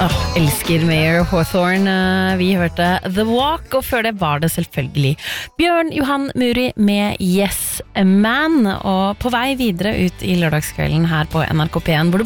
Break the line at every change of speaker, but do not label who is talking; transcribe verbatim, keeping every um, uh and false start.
Åh, elsker Mayer Hawthorne. Vi hørte The Walk, og før det var det selvfølgelig Bjørn Johan Muri med Yes Man. Og på vei videre ut i lørdagskvelden her på N R K P en, hvor du